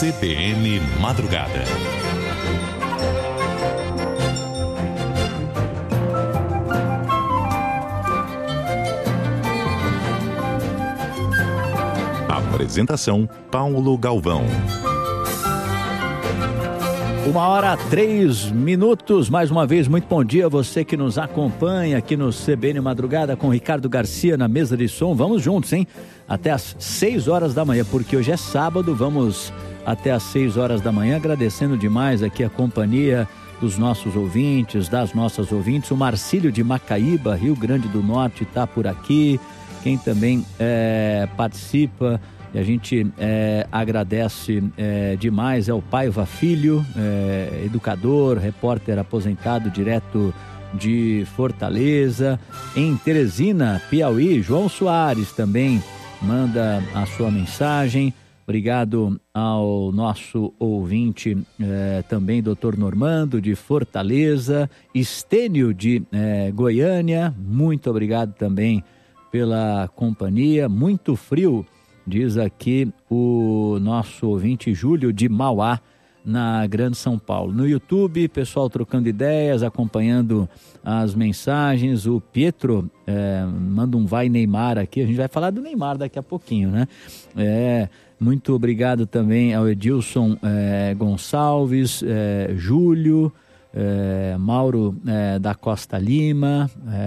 CBN Madrugada. Apresentação: Paulo Galvão. 1h03. Mais uma vez, muito bom dia a você que nos acompanha aqui no CBN Madrugada com Ricardo Garcia na mesa de som. Vamos juntos, hein? Até às 6 horas da manhã, porque hoje é sábado. Vamos até às 6 horas da manhã, agradecendo demais aqui a companhia dos nossos ouvintes, das nossas ouvintes. O Marcílio de Macaíba, Rio Grande do Norte, está por aqui. Quem também participa e a gente agradece demais é o Paiva Filho, educador, repórter aposentado direto de Fortaleza. Em Teresina, Piauí, João Soares também manda a sua mensagem. Obrigado ao nosso ouvinte também, Dr. Normando de Fortaleza. Estênio de Goiânia, muito obrigado também pela companhia. Muito frio, diz aqui o nosso ouvinte Júlio de Mauá, na Grande São Paulo. No YouTube, pessoal trocando ideias, acompanhando as mensagens. O Pietro manda um vai Neymar aqui. A gente vai falar do Neymar daqui a pouquinho, né? Muito obrigado também ao Edilson Gonçalves, Júlio, Mauro da Costa Lima,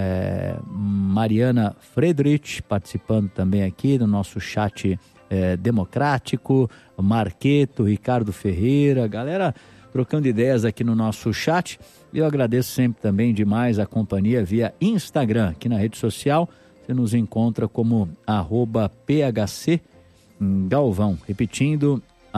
Mariana Friedrich participando também aqui no nosso chat democrático, Marqueto, Ricardo Ferreira, galera trocando ideias aqui no nosso chat. E eu agradeço sempre também demais a companhia via Instagram, aqui na rede social. Você nos encontra como @PHC Galvão, repetindo,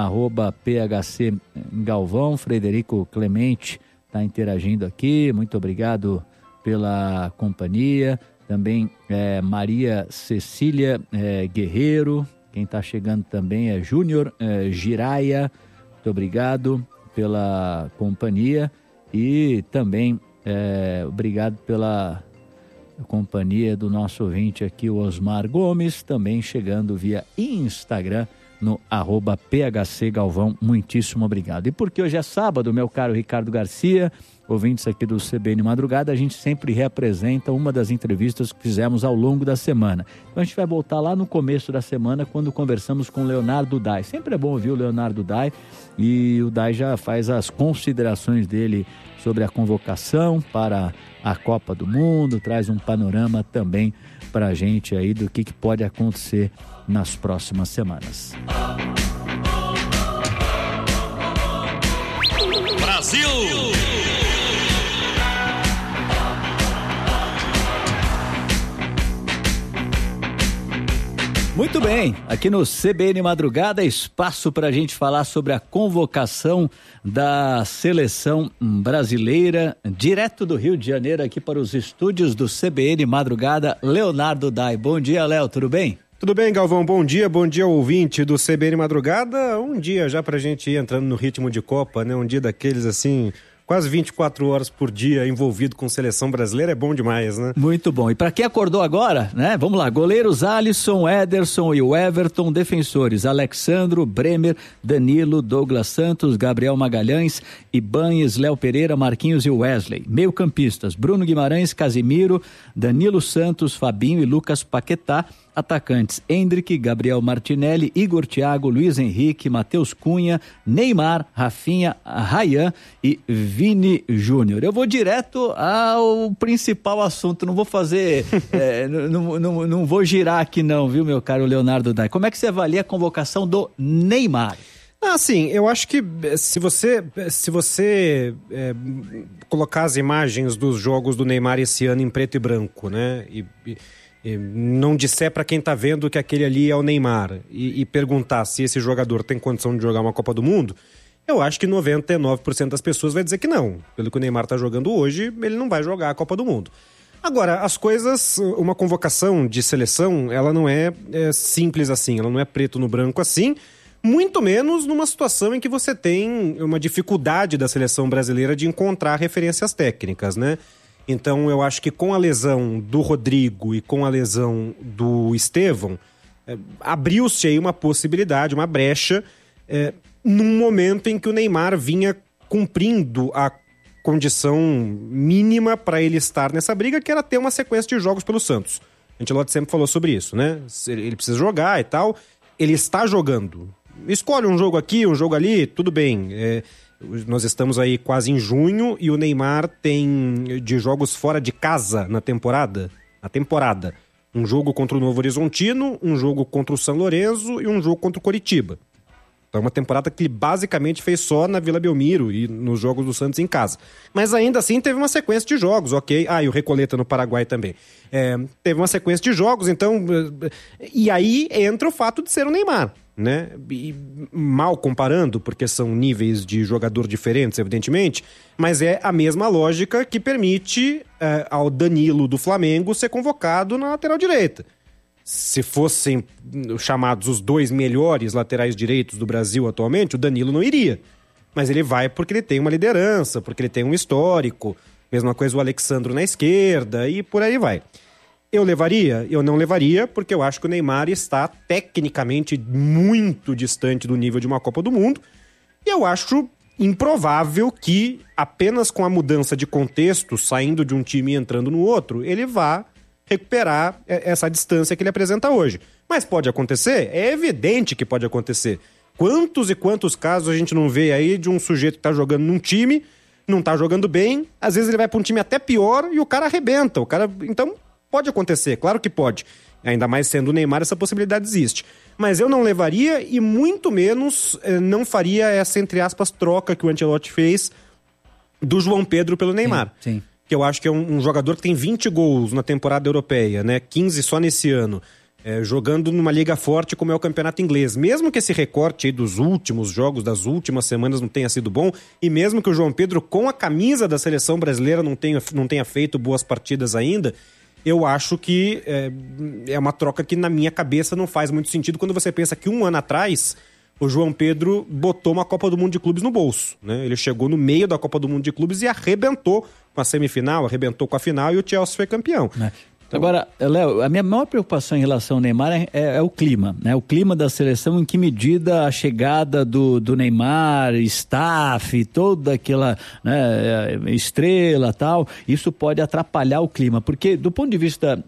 @PHC Galvão. Frederico Clemente está interagindo aqui, muito obrigado pela companhia. Também Maria Cecília Guerreiro, quem está chegando também é Júnior Giraia, muito obrigado pela companhia. E também obrigado pela companhia do nosso ouvinte aqui, o Osmar Gomes, também chegando via Instagram no @PHC Galvão, muitíssimo obrigado. E porque hoje é sábado, meu caro Ricardo Garcia, ouvintes aqui do CBN Madrugada, a gente sempre reapresenta uma das entrevistas que fizemos ao longo da semana. Então a gente vai voltar lá no começo da semana, quando conversamos com o Leonardo Dai. Sempre é bom ouvir o Leonardo Dai, e o Dai já faz as considerações dele sobre a convocação para a Copa do Mundo, traz um panorama também para a gente aí do que pode acontecer nas próximas semanas. Brasil! Muito bem, aqui no CBN Madrugada, espaço para a gente falar sobre a convocação da seleção brasileira, direto do Rio de Janeiro, aqui para os estúdios do CBN Madrugada, Leonardo Dai. Bom dia, Léo, tudo bem? Tudo bem, Galvão, bom dia ouvinte do CBN Madrugada. Um dia já pra gente ir entrando no ritmo de Copa, né? Um dia daqueles assim, quase 24 horas por dia envolvido com seleção brasileira, é bom demais, né? Muito bom. E para quem acordou agora, né? Vamos lá, goleiros Alisson, Ederson e o Everton, defensores Alexandro, Bremer, Danilo, Douglas Santos, Gabriel Magalhães, Ibanez, Léo Pereira, Marquinhos e Wesley. Meio campistas, Bruno Guimarães, Casimiro, Danilo Santos, Fabinho e Lucas Paquetá. Atacantes, Endrick, Gabriel Martinelli, Igor Thiago, Luiz Henrique, Matheus Cunha, Neymar, Rafinha, Ryan e Vini Júnior. Eu vou direto ao principal assunto, não vou fazer, não vou girar aqui não, viu, meu caro Leonardo Dai? Como é que você avalia a convocação do Neymar? Sim, eu acho que se você colocar as imagens dos jogos do Neymar esse ano em preto e branco, né, e não disser para quem tá vendo que aquele ali é o Neymar e perguntar se esse jogador tem condição de jogar uma Copa do Mundo, eu acho que 99% das pessoas vai dizer que não. Pelo que o Neymar tá jogando hoje, ele não vai jogar a Copa do Mundo. Agora, as coisas, uma convocação de seleção, ela não é simples assim, ela não é preto no branco assim, muito menos numa situação em que você tem uma dificuldade da seleção brasileira de encontrar referências técnicas, né? Então eu acho que com a lesão do Rodrigo e com a lesão do Estevão, abriu-se aí uma possibilidade, uma brecha num momento em que o Neymar vinha cumprindo a condição mínima para ele estar nessa briga, que era ter uma sequência de jogos pelo Santos. A Ancelotti sempre falou sobre isso, né? Ele precisa jogar e tal. Ele está jogando. Escolhe um jogo aqui, um jogo ali, tudo bem. Nós estamos aí quase em junho e o Neymar tem de jogos fora de casa na temporada. Um jogo contra o Novo Horizontino, um jogo contra o São Lourenço e um jogo contra o Coritiba. Então é uma temporada que ele basicamente fez só na Vila Belmiro e nos jogos do Santos em casa. Mas ainda assim teve uma sequência de jogos, ok? E o Recoleta no Paraguai também. Teve uma sequência de jogos, então... E aí entra o fato de ser o Neymar, né? E, mal comparando, porque são níveis de jogador diferentes, evidentemente, mas é a mesma lógica que permite ao Danilo do Flamengo ser convocado na lateral direita. Se fossem chamados os 2 melhores laterais direitos do Brasil atualmente, o Danilo não iria. Mas ele vai porque ele tem uma liderança, porque ele tem um histórico. Mesma coisa o Alexandro na esquerda e por aí vai. Eu levaria? Eu não levaria, porque eu acho que o Neymar está tecnicamente muito distante do nível de uma Copa do Mundo. E eu acho improvável que apenas com a mudança de contexto, saindo de um time e entrando no outro, ele vá recuperar essa distância que ele apresenta hoje. Mas pode acontecer? É evidente que pode acontecer. Quantos e quantos casos a gente não vê aí de um sujeito que tá jogando num time, não tá jogando bem, às vezes ele vai pra um time até pior e o cara arrebenta. Então, pode acontecer, claro que pode. Ainda mais sendo o Neymar, essa possibilidade existe. Mas eu não levaria e muito menos não faria essa, entre aspas, troca que o Ancelotti fez do João Pedro pelo Neymar. Sim. Que eu acho que é um jogador que tem 20 gols na temporada europeia, né? 15 só nesse ano, jogando numa liga forte como é o campeonato inglês. Mesmo que esse recorte aí dos últimos jogos, das últimas semanas não tenha sido bom, e mesmo que o João Pedro, com a camisa da seleção brasileira, não tenha feito boas partidas ainda, eu acho que é uma troca que na minha cabeça não faz muito sentido quando você pensa que um ano atrás o João Pedro botou uma Copa do Mundo de Clubes no bolso, né? Ele chegou no meio da Copa do Mundo de Clubes e arrebentou com a semifinal, arrebentou com a final e o Chelsea foi campeão. Agora, Léo, a minha maior preocupação em relação ao Neymar é o clima, né? O clima da seleção, em que medida a chegada do Neymar, staff, toda aquela, né, estrela e tal, isso pode atrapalhar o clima, porque do ponto de vista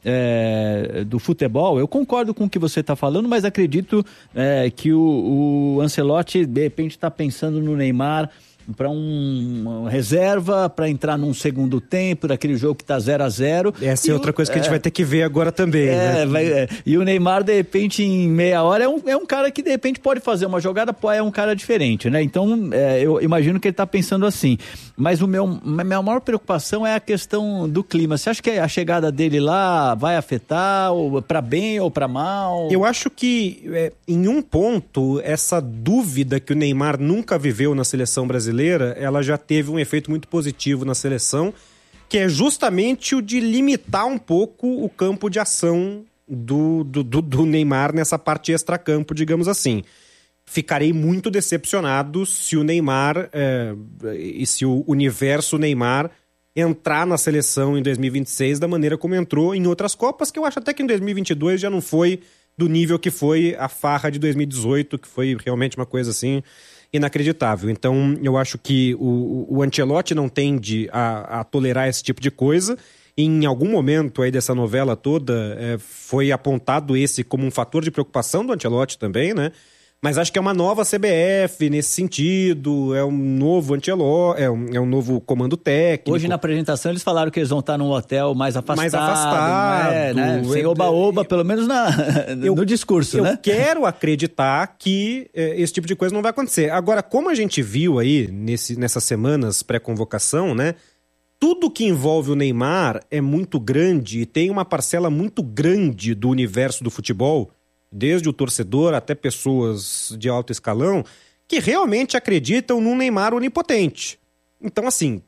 do futebol, eu concordo com o que você está falando, mas acredito que o Ancelotti, de repente, está pensando no Neymar para uma reserva, para entrar num segundo tempo, daquele jogo que tá 0-0. Essa é outra coisa que a gente vai ter que ver agora também, né? E o Neymar, de repente, em meia hora, é um cara que, de repente, pode fazer uma jogada, é um cara diferente, né? Então, eu imagino que ele tá pensando assim. Mas minha maior preocupação é a questão do clima. Você acha que a chegada dele lá vai afetar, ou para bem ou para mal? Eu acho que, em um ponto, essa dúvida que o Neymar nunca viveu na seleção brasileira, ela já teve um efeito muito positivo na seleção, que é justamente o de limitar um pouco o campo de ação do Neymar nessa parte extracampo, digamos assim. Ficarei muito decepcionado se o Neymar e se o universo Neymar entrar na seleção em 2026 da maneira como entrou em outras Copas, que eu acho até que em 2022 já não foi do nível que foi a farra de 2018, que foi realmente uma coisa assim inacreditável. Então, eu acho que o Ancelotti não tende a tolerar esse tipo de coisa. Em algum momento aí dessa novela toda, foi apontado esse como um fator de preocupação do Ancelotti também, né? Mas acho que é uma nova CBF nesse sentido, é um novo Ancelotti, é um novo comando técnico. Hoje na apresentação eles falaram que eles vão estar num hotel mais afastado. Né? Sem oba-oba, pelo menos no discurso, né? Eu quero acreditar que esse tipo de coisa não vai acontecer. Agora, como a gente viu aí nessas semanas pré-convocação, né? Tudo que envolve o Neymar é muito grande e tem uma parcela muito grande do universo do futebol, desde o torcedor até pessoas de alto escalão, que realmente acreditam num Neymar onipotente. Então, assim,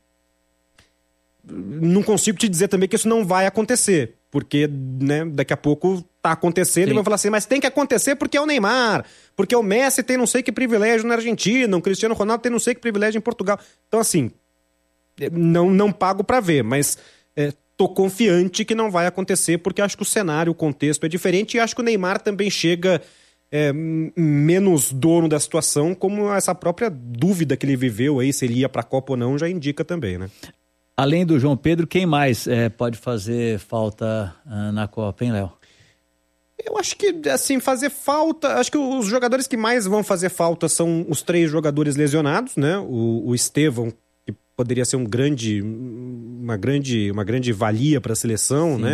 não consigo te dizer também que isso não vai acontecer, porque, né, daqui a pouco tá acontecendo. Sim. E vão falar assim, mas tem que acontecer porque é o Neymar, porque o Messi tem não sei que privilégio na Argentina, o Cristiano Ronaldo tem não sei que privilégio em Portugal. Então, assim, não pago pra ver, mas tô confiante que não vai acontecer, porque acho que o cenário, o contexto é diferente, e acho que o Neymar também chega menos dono da situação, como essa própria dúvida que ele viveu aí, se ele ia para a Copa ou não, já indica também, né? Além do João Pedro, quem mais pode fazer falta na Copa, hein, Léo? Eu acho que, assim, fazer falta... Acho que os jogadores que mais vão fazer falta são os 3 jogadores lesionados, né? O Estevão, que poderia ser uma grande valia para a seleção, sim, né?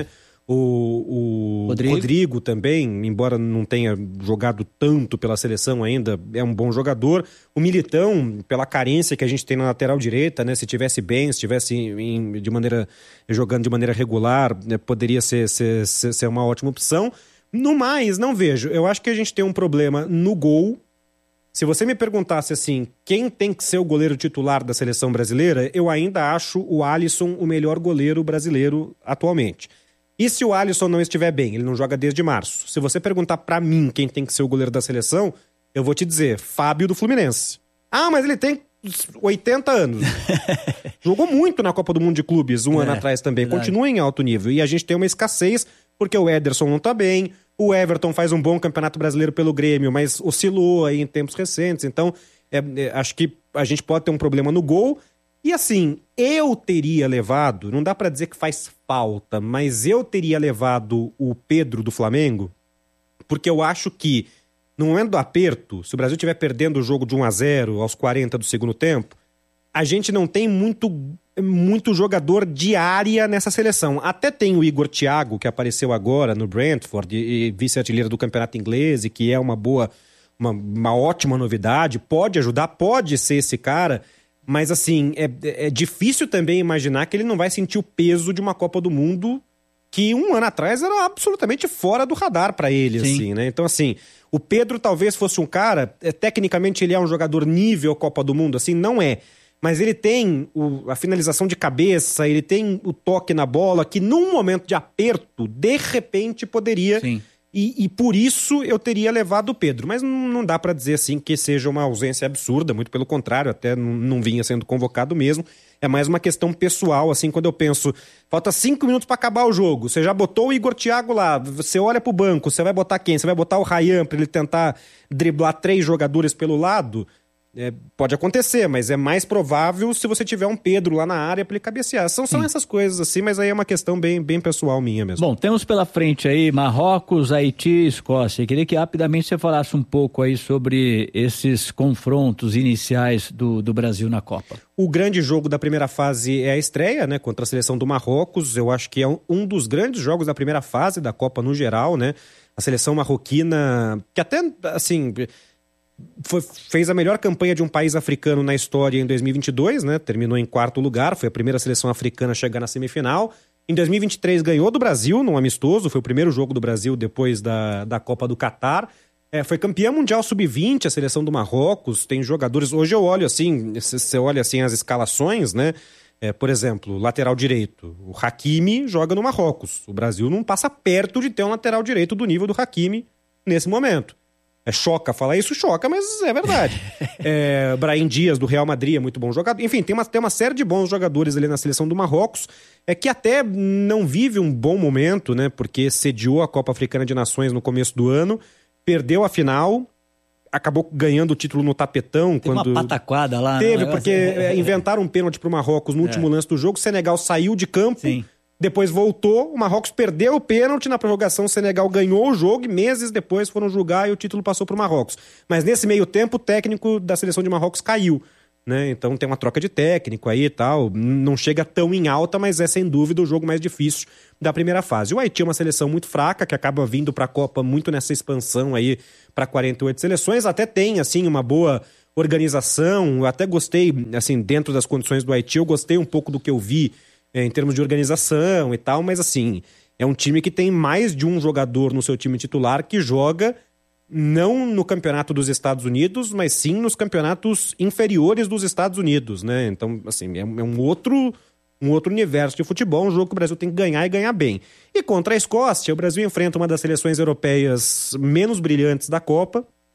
O Rodrigo também, embora não tenha jogado tanto pela seleção ainda, é um bom jogador. O Militão, pela carência que a gente tem na lateral direita, né? Se tivesse bem, se tivesse jogando de maneira regular, né? Poderia ser uma ótima opção. No mais, não vejo. Eu acho que a gente tem um problema no gol. Se você me perguntasse assim, quem tem que ser o goleiro titular da seleção brasileira, eu ainda acho o Alisson o melhor goleiro brasileiro atualmente. E se o Alisson não estiver bem? Ele não joga desde março. Se você perguntar pra mim quem tem que ser o goleiro da seleção, eu vou te dizer, Fábio do Fluminense. Ah, mas ele tem 80 anos. Jogou muito na Copa do Mundo de Clubes um ano atrás também. Verdade. Continua em alto nível. E a gente tem uma escassez, porque o Ederson não tá bem, o Everton faz um bom campeonato brasileiro pelo Grêmio, mas oscilou aí em tempos recentes. Então, acho que a gente pode ter um problema no gol. E assim, eu teria levado, não dá pra dizer que faz falta, mas eu teria levado o Pedro do Flamengo, porque eu acho que no momento do aperto, se o Brasil estiver perdendo o jogo de 1-0 aos 40 do segundo tempo, a gente não tem muito jogador de área nessa seleção. Até tem o Igor Thiago, que apareceu agora no Brentford, e vice-artilheiro do campeonato inglês, e que é uma ótima novidade, pode ajudar, pode ser esse cara. Mas, assim, é difícil também imaginar que ele não vai sentir o peso de uma Copa do Mundo que um ano atrás era absolutamente fora do radar pra ele, sim, assim, né? Então, assim, o Pedro talvez fosse um cara... tecnicamente, ele é um jogador nível Copa do Mundo, assim, não é. Mas ele tem a finalização de cabeça, ele tem o toque na bola, que num momento de aperto, de repente, poderia... Sim. E por isso eu teria levado o Pedro. Mas não dá pra dizer assim que seja uma ausência absurda, muito pelo contrário, até não vinha sendo convocado mesmo. É mais uma questão pessoal, assim, quando eu penso, falta 5 minutos pra acabar o jogo, você já botou o Igor Thiago lá, você olha pro banco, você vai botar quem? Você vai botar o Ryan pra ele tentar driblar 3 jogadores pelo lado? Pode acontecer, mas é mais provável se você tiver um Pedro lá na área para ele cabecear. São essas coisas assim, mas aí é uma questão bem pessoal minha mesmo. Bom, temos pela frente aí Marrocos, Haiti, Escócia. Eu queria que rapidamente você falasse um pouco aí sobre esses confrontos iniciais do Brasil na Copa. O grande jogo da primeira fase é a estreia, né, contra a seleção do Marrocos. Eu acho que é um dos grandes jogos da primeira fase da Copa no geral, né? A seleção marroquina, que até, assim... fez a melhor campanha de um país africano na história em 2022, né? Terminou em 4º lugar, foi a primeira seleção africana a chegar na semifinal. Em 2023 ganhou do Brasil num amistoso, foi o primeiro jogo do Brasil depois da Copa do Catar. Foi campeã mundial sub-20, a seleção do Marrocos, tem jogadores... Hoje eu olho assim, você olha assim as escalações, né? Por exemplo, lateral direito, o Hakimi joga no Marrocos. O Brasil não passa perto de ter um lateral direito do nível do Hakimi nesse momento. Choca falar isso, choca, mas é verdade. Brahim Dias, do Real Madrid, é muito bom jogador. Enfim, tem uma série de bons jogadores ali na seleção do Marrocos, que até não vive um bom momento, né? Porque sediou a Copa Africana de Nações no começo do ano, perdeu a final, acabou ganhando o título no tapetão. Teve uma pataquada lá. Teve, porque inventaram um pênalti pro Marrocos no último lance do jogo, o Senegal saiu de campo. Sim. Depois voltou, o Marrocos perdeu o pênalti, na prorrogação o Senegal ganhou o jogo e meses depois foram julgar e o título passou para o Marrocos. Mas nesse meio tempo o técnico da seleção de Marrocos caiu, né? Então tem uma troca de técnico aí e tal, não chega tão em alta, mas é sem dúvida o jogo mais difícil da primeira fase. O Haiti é uma seleção muito fraca, que acaba vindo para a Copa muito nessa expansão aí para 48 seleções, até tem assim uma boa organização, eu até gostei, assim, dentro das condições do Haiti, eu gostei um pouco do que eu vi em termos de organização e tal, mas assim, é um time que tem mais de um jogador no seu time titular que joga não no campeonato dos Estados Unidos, mas sim nos campeonatos inferiores dos Estados Unidos, né? Então, assim, é um outro universo de futebol, um jogo que o Brasil tem que ganhar e ganhar bem. E contra a Escócia, o Brasil enfrenta uma das seleções europeias menos brilhantes da Copa,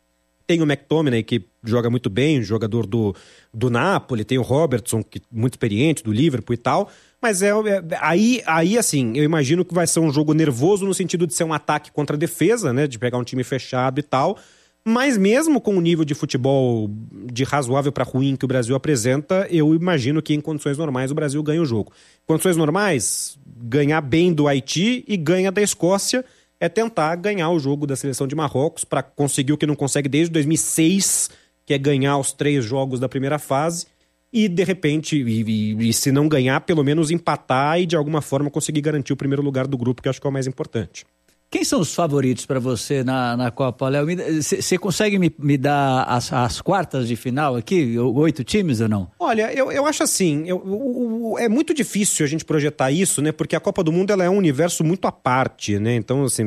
Tem o McTominay, que joga muito bem, jogador do Napoli, tem o Robertson, que muito experiente, do Liverpool e tal. Mas aí, assim, eu imagino que vai ser um jogo nervoso no sentido de ser um ataque contra a defesa, né? De pegar um time fechado e tal. Mas mesmo com o nível de futebol de razoável para ruim que o Brasil apresenta, eu imagino que em condições normais o Brasil ganha o jogo. Condições normais, ganhar bem do Haiti e ganha da Escócia é tentar ganhar o jogo da seleção de Marrocos para conseguir o que não consegue desde 2006, que é ganhar os 3 jogos da primeira fase e, de repente, e se não ganhar, pelo menos empatar e, de alguma forma, conseguir garantir o primeiro lugar do grupo, que eu acho que é o mais importante. Quem são os favoritos para você na Copa, Léo? Você consegue me dar as quartas de final aqui? 8 times ou não? Olha, eu acho assim, é muito difícil a gente projetar isso, né? Porque a Copa do Mundo ela é um universo muito à parte, né? Então, assim,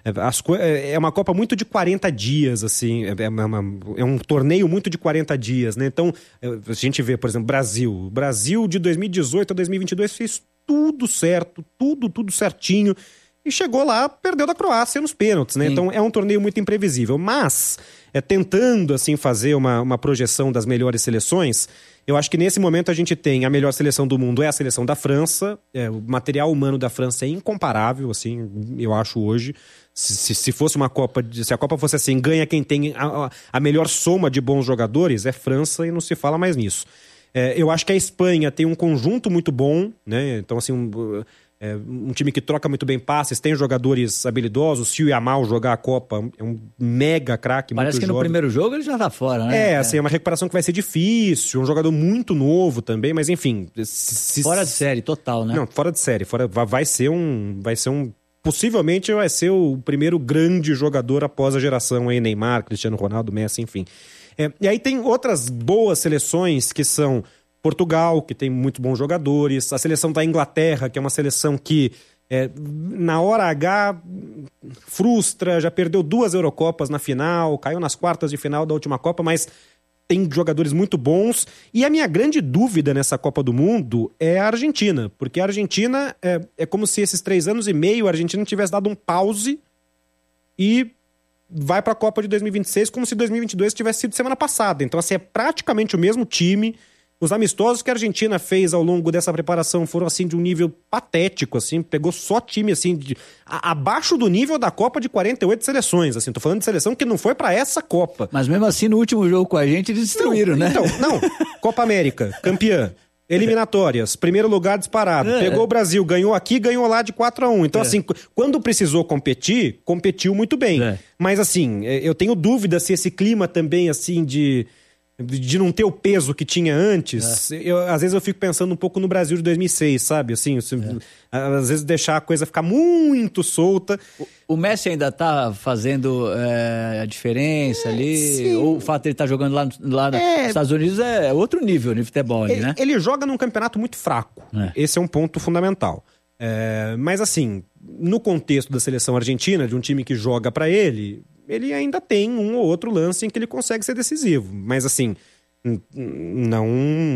é uma Copa muito de 40 dias, assim, é um torneio muito de 40 dias, né? Então, a gente vê, por exemplo, Brasil. Brasil de 2018 a 2022 fez tudo certo, tudo certinho. E chegou lá, perdeu da Croácia nos pênaltis, né? Sim. Então é um torneio muito imprevisível. Mas, tentando assim fazer uma projeção das melhores seleções, eu acho que nesse momento a gente tem a melhor seleção do mundo é a seleção da França. O material humano da França é incomparável, assim, eu acho hoje. Se fosse uma Copa, se a Copa fosse assim, ganha quem tem a melhor soma de bons jogadores, é França e não se fala mais nisso. Eu acho que a Espanha tem um conjunto muito bom, né? Então, assim, um time que troca muito bem passes, tem jogadores habilidosos. Se o Yamal jogar a Copa, é um mega craque. Parece que no primeiro jogo ele já tá fora, né? Assim, é uma recuperação que vai ser difícil, um jogador muito novo também, mas enfim... Fora de série, total, né? Não, fora de série. Vai ser um... Possivelmente vai ser o primeiro grande jogador após a geração aí, Neymar, Cristiano Ronaldo, Messi, enfim. E aí tem outras boas seleções que são... Portugal, que tem muito bons jogadores, a seleção da Inglaterra, que é uma seleção que na hora H frustra, já perdeu 2 Eurocopas na final, caiu nas quartas de final da última Copa, mas tem jogadores muito bons. E a minha grande dúvida nessa Copa do Mundo é a Argentina, porque a Argentina é como se esses 3 anos e meio a Argentina tivesse dado um pause e vai para a Copa de 2026 como se 2022 tivesse sido semana passada. Então, assim, é praticamente o mesmo time. Os amistosos que a Argentina fez ao longo dessa preparação foram, assim, de um nível patético, assim, pegou só time, assim, abaixo do nível da Copa de 48 seleções, assim, tô falando de seleção que não foi pra essa Copa. Mas mesmo assim, no último jogo com a gente, eles destruíram, né? Então, Copa América, campeã, eliminatórias, primeiro lugar disparado, pegou o Brasil, ganhou aqui, ganhou lá de 4-1, então assim, quando precisou competir, competiu muito bem, mas assim, eu tenho dúvida se esse clima também, assim, de não ter o peso que tinha antes, às vezes eu fico pensando um pouco no Brasil de 2006, sabe? Assim, às vezes deixar a coisa ficar muito solta. O Messi ainda tá fazendo a diferença ali? Sim. Ou o fato de ele estar jogando lá nos Estados Unidos é outro nível de futebol, né? Ele joga num campeonato muito fraco. Esse é um ponto fundamental. Mas assim, no contexto da seleção argentina, de um time que joga pra ele ainda tem um ou outro lance em que ele consegue ser decisivo. Mas assim, não...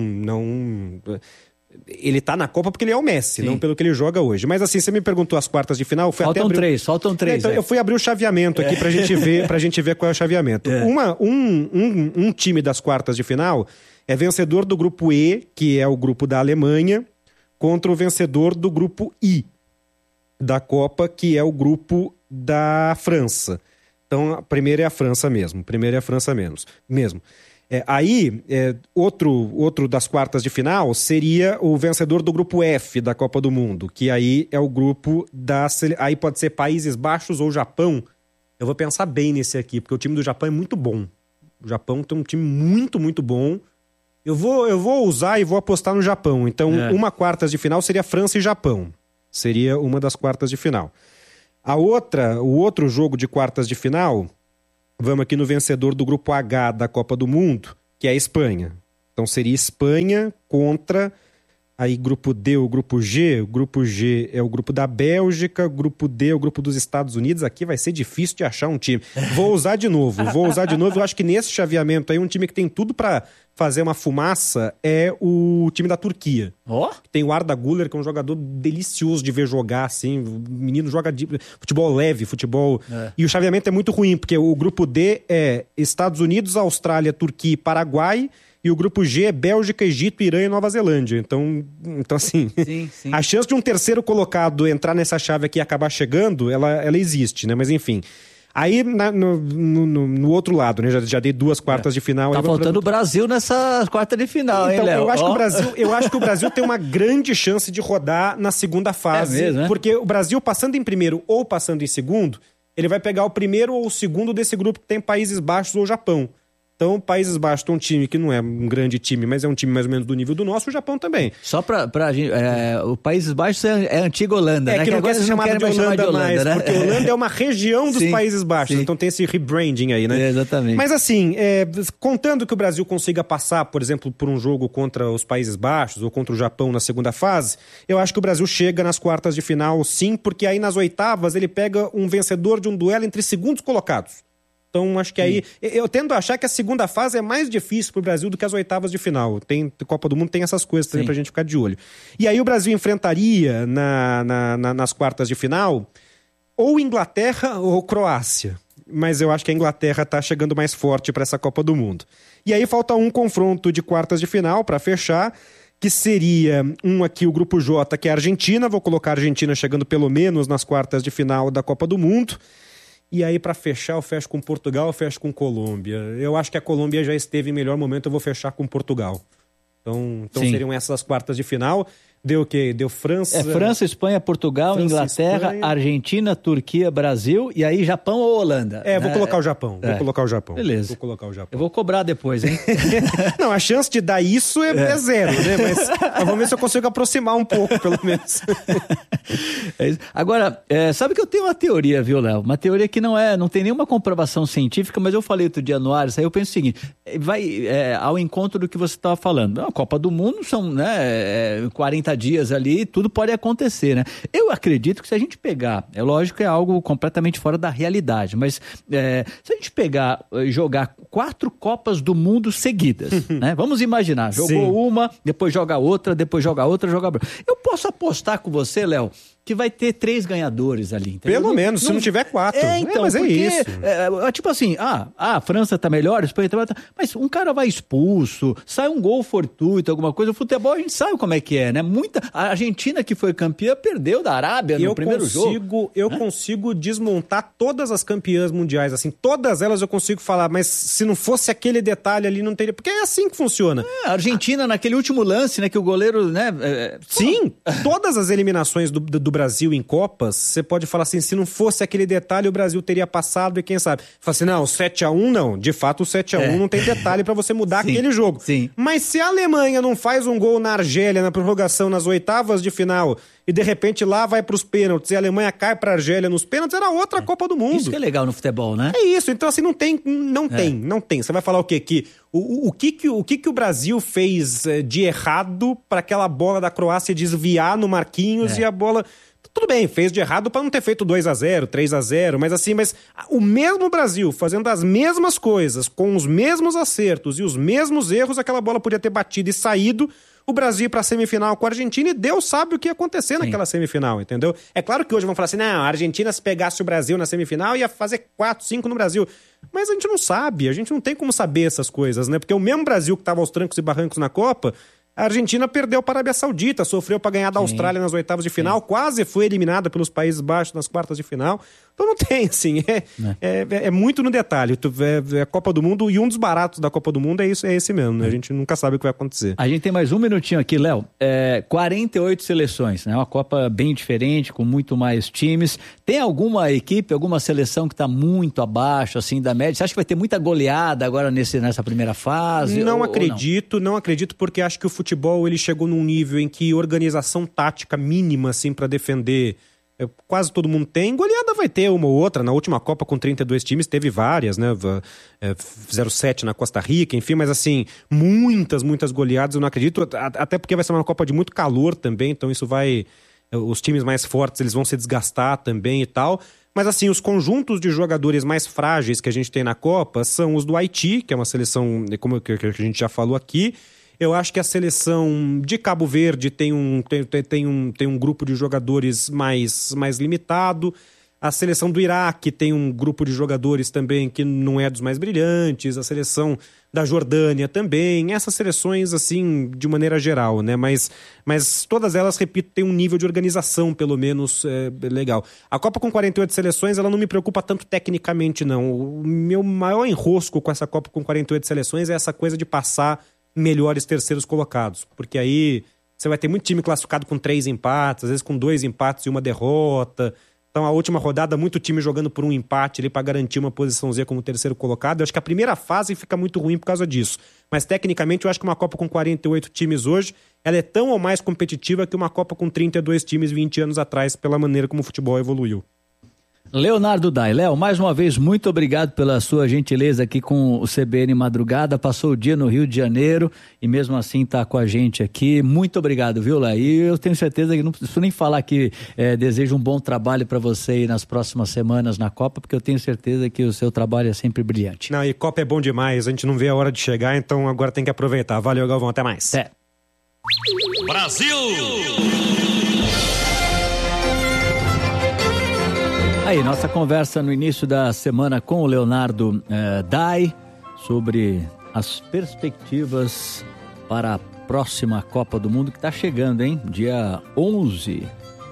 Ele tá na Copa porque ele é o Messi, não pelo que ele joga hoje. Mas assim, você me perguntou as quartas de final... Faltam três. Então, eu fui abrir o chaveamento aqui pra gente ver qual é o chaveamento. Um time das quartas de final é vencedor do grupo E, que é o grupo da Alemanha, contra o vencedor do grupo I da Copa, que é o grupo da França. Então, a primeira é a França mesmo. Outro das quartas de final seria o vencedor do grupo F da Copa do Mundo, que aí é o grupo aí pode ser Países Baixos ou Japão. Eu vou pensar bem nesse aqui, porque o time do Japão é muito bom. O Japão tem um time muito, muito bom. Eu vou usar e vou apostar no Japão. Então, uma quartas de final seria França e Japão. Seria uma das quartas de final. O outro jogo de quartas de final, vamos aqui no vencedor do grupo H da Copa do Mundo, que é a Espanha. Então seria Espanha contra aí grupo D, o grupo G. O grupo G é o grupo da Bélgica, o grupo D é o grupo dos Estados Unidos. Aqui vai ser difícil de achar um time. Vou usar de novo. Eu acho que nesse chaveamento aí, um time que tem tudo para fazer uma fumaça é o time da Turquia. Tem o Arda Güler, que é um jogador delicioso de ver jogar, assim. O menino joga futebol leve, futebol... E o chaveamento é muito ruim, porque o grupo D é Estados Unidos, Austrália, Turquia e Paraguai. E o grupo G é Bélgica, Egito, Irã e Nova Zelândia. Então assim, sim. A chance de um terceiro colocado entrar nessa chave aqui e acabar chegando, ela existe, né? Mas enfim... Aí, no outro lado, né? Já dei 2 quartas de final. Tá faltando o Brasil nessa quarta de final, então, hein, Léo? Eu acho que o Brasil tem uma grande chance de rodar na segunda fase. É mesmo, né? Porque o Brasil, passando em primeiro ou passando em segundo, ele vai pegar o primeiro ou o segundo desse grupo que tem Países Baixos ou Japão. Então, Países Baixos tem um time que não é um grande time, mas é um time mais ou menos do nível do nosso, o Japão também. Só pra gente, o Países Baixos é a antiga Holanda, né? Que não quer ser chamado de Holanda mais, né? porque Holanda é uma região dos Países Baixos, então tem esse rebranding aí, né? Exatamente. Mas assim, contando que o Brasil consiga passar, por exemplo, por um jogo contra os Países Baixos ou contra o Japão na segunda fase, eu acho que o Brasil chega nas quartas de final, sim, porque aí nas oitavas ele pega um vencedor de um duelo entre segundos colocados. Então, acho que aí... Eu tendo a achar que a segunda fase é mais difícil pro Brasil do que as oitavas de final. Copa do Mundo tem essas coisas também pra gente ficar de olho. E aí o Brasil enfrentaria nas quartas de final ou Inglaterra ou Croácia. Mas eu acho que a Inglaterra tá chegando mais forte pra essa Copa do Mundo. E aí falta um confronto de quartas de final pra fechar, que seria aqui, o grupo J, que é a Argentina. Vou colocar a Argentina chegando pelo menos nas quartas de final da Copa do Mundo. E aí, pra fechar, eu fecho com Portugal, eu fecho com Colômbia. Eu acho que a Colômbia já esteve em melhor momento, eu vou fechar com Portugal. Então seriam essas as quartas de final. Deu o quê? Deu França... França, Espanha, Portugal, Inglaterra, Espanha... Argentina, Turquia, Brasil e aí Japão ou Holanda. Vou colocar o Japão. Vou colocar o Japão. Beleza. Vou colocar o Japão. Eu vou cobrar depois, hein? Não, a chance de dar isso é zero, né? Mas vamos ver se eu consigo aproximar um pouco, pelo menos. Agora, sabe que eu tenho uma teoria, viu, Léo? Uma teoria que não tem nenhuma comprovação científica, mas eu falei outro dia no ar, aí eu penso o seguinte, vai ao encontro do que você estava falando. A Copa do Mundo são 40 dias ali, tudo pode acontecer, né? Eu acredito que se a gente pegar, é lógico que é algo completamente fora da realidade, mas se a gente pegar e jogar 4 Copas do Mundo seguidas, né? Vamos imaginar, jogou uma, depois joga outra, joga outra. Eu posso apostar com você, Léo, que vai ter 3 ganhadores ali. Entendeu? Pelo menos, se não tiver 4. Então, mas porque, isso. Tipo assim, a França tá melhor, a Espanha tá melhor, mas um cara vai expulso, sai um gol fortuito, alguma coisa. O futebol a gente sabe como é que é, né? A Argentina, que foi campeã, perdeu da Arábia no primeiro jogo. Eu consigo desmontar todas as campeãs mundiais, assim, todas elas eu consigo falar, mas se não fosse aquele detalhe ali, não teria... Porque é assim que funciona. A Argentina, naquele último lance, né, que o goleiro, né... Sim, todas as eliminações do Brasil em Copas, você pode falar assim, se não fosse aquele detalhe, o Brasil teria passado e quem sabe. Fala assim, não, 7-1 não. De fato, o 7-1 não tem detalhe pra você mudar aquele jogo. Sim. Mas se a Alemanha não faz um gol na Argélia, na prorrogação, nas oitavas de final, e de repente lá vai pros pênaltis e a Alemanha cai pra Argélia nos pênaltis, era outra Copa do Mundo. Isso que é legal no futebol, né? É isso. Então, assim, não tem. Você vai falar o quê? O que o Brasil fez de errado pra aquela bola da Croácia desviar no Marquinhos e a bola... Tudo bem, fez de errado para não ter feito 2-0, 3-0, mas o mesmo Brasil fazendo as mesmas coisas, com os mesmos acertos e os mesmos erros, aquela bola podia ter batido e saído, o Brasil ir para a semifinal com a Argentina e Deus sabe o que ia acontecer naquela semifinal, entendeu? É claro que hoje vão falar assim, não, a Argentina se pegasse o Brasil na semifinal ia fazer 4, 5 no Brasil. Mas a gente não sabe, a gente não tem como saber essas coisas, né? Porque o mesmo Brasil que estava aos trancos e barrancos na Copa... A Argentina perdeu para a Arábia Saudita, sofreu para ganhar da Austrália nas oitavas de final, quase foi eliminada pelos Países Baixos nas quartas de final. Então não tem, assim, é muito no detalhe. É a Copa do Mundo e um dos baratos da Copa do Mundo é esse mesmo, né? A gente nunca sabe o que vai acontecer. A gente tem mais um minutinho aqui, Léo. 48 seleções, né? Uma Copa bem diferente, com muito mais times. Tem alguma equipe, alguma seleção que está muito abaixo, assim, da média? Você acha que vai ter muita goleada agora nessa primeira fase? Não acredito, porque acho que o futebol ele chegou num nível em que organização tática mínima, assim, para defender... Quase todo mundo tem. Goleada vai ter uma ou outra. Na última Copa com 32 times teve várias, né? 0-7 na Costa Rica, enfim. Mas assim, muitas goleadas eu não acredito. Até porque vai ser uma Copa de muito calor também. Então isso vai... Os times mais fortes eles vão se desgastar também e tal. Mas assim, os conjuntos de jogadores mais frágeis que a gente tem na Copa são os do Haiti, que é uma seleção, como que a gente já falou aqui. Eu acho que a seleção de Cabo Verde tem um grupo de jogadores mais limitado. A seleção do Iraque tem um grupo de jogadores também que não é dos mais brilhantes. A seleção da Jordânia também. Essas seleções, assim, de maneira geral, né? Mas todas elas, repito, têm um nível de organização, pelo menos, legal. A Copa com 48 seleções, ela não me preocupa tanto tecnicamente, não. O meu maior enrosco com essa Copa com 48 seleções é essa coisa de passar melhores terceiros colocados. Porque aí você vai ter muito time classificado com 3 empates, às vezes com 2 empates e uma derrota. Então, a última rodada, muito time jogando por um empate ali para garantir uma posiçãozinha como terceiro colocado. Eu acho que a primeira fase fica muito ruim por causa disso. Mas, tecnicamente, eu acho que uma Copa com 48 times hoje, ela é tão ou mais competitiva que uma Copa com 32 times 20 anos atrás, pela maneira como o futebol evoluiu. Leonardo Dai. Léo, mais uma vez, muito obrigado pela sua gentileza aqui com o CBN Madrugada. Passou o dia no Rio de Janeiro e mesmo assim está com a gente aqui. Muito obrigado, viu, Léo? E eu tenho certeza que não preciso nem falar que desejo um bom trabalho para você aí nas próximas semanas na Copa, porque eu tenho certeza que o seu trabalho é sempre brilhante. Não, e Copa é bom demais, a gente não vê a hora de chegar, então agora tem que aproveitar. Valeu, Galvão, até mais. Até. Brasil! Aí, nossa conversa no início da semana com o Leonardo Dai sobre as perspectivas para a próxima Copa do Mundo que está chegando, hein? Dia 11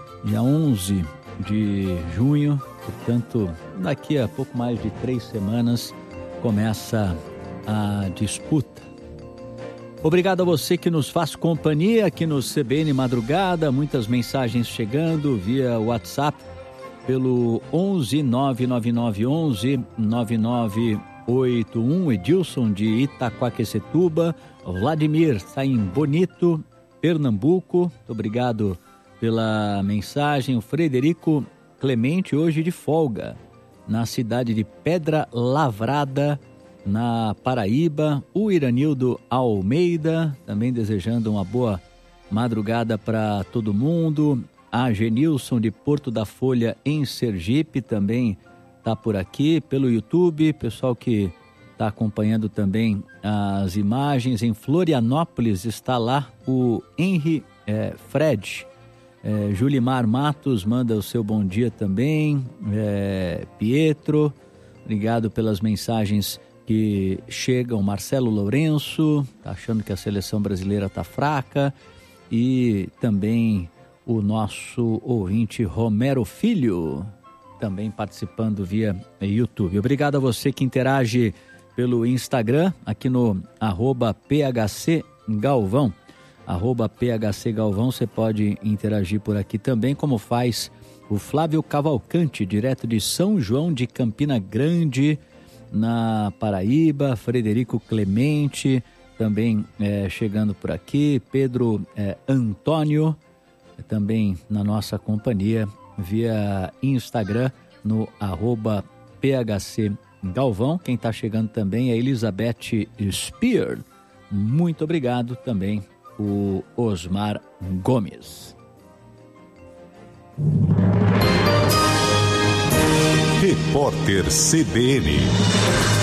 de junho, portanto, daqui a pouco mais de 3 semanas começa a disputa. Obrigado a você que nos faz companhia aqui no CBN Madrugada, muitas mensagens chegando via WhatsApp. Pelo 11 99911 9981, Edilson de Itaquaquecetuba, Vladimir está em Bonito, Pernambuco, muito obrigado pela mensagem. O Frederico Clemente, hoje de folga, na cidade de Pedra Lavrada, na Paraíba. O Iranildo Almeida, também desejando uma boa madrugada para todo mundo. A Genilson de Porto da Folha, em Sergipe, também está por aqui pelo YouTube. Pessoal que está acompanhando também as imagens. Em Florianópolis está lá o Henry Fred. Julimar Matos manda o seu bom dia também. Pietro, obrigado pelas mensagens que chegam. Marcelo Lourenço, está achando que a seleção brasileira está fraca. E também o nosso ouvinte Romero Filho, também participando via YouTube. Obrigado a você que interage pelo Instagram, aqui no @PHCGalvão. @PHCGalvão, você pode interagir por aqui também, como faz o Flávio Cavalcante, direto de São João de Campina Grande, na Paraíba. Frederico Clemente, também chegando por aqui. Pedro Antônio, também na nossa companhia via Instagram no @PHCGalvão. Quem está chegando também é Elizabeth Spear. Muito obrigado também o Osmar Gomes. Repórter CBN.